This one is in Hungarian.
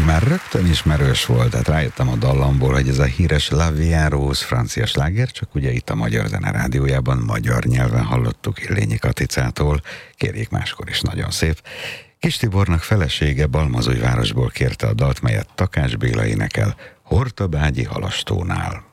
így már rögtön ismerős volt, hát rájöttem a dallamból, hogy ez a híres La Vie en Rose francia sláger, csak ugye itt a Magyar Zene Rádiójában magyar nyelven hallottuk Illényi Katicától, kérjék máskor is, nagyon szép. Kis Tibornak felesége Balmazújvárosból kérte a dalt, melyet Takács Béla énekel Hortobágyi Halastónál.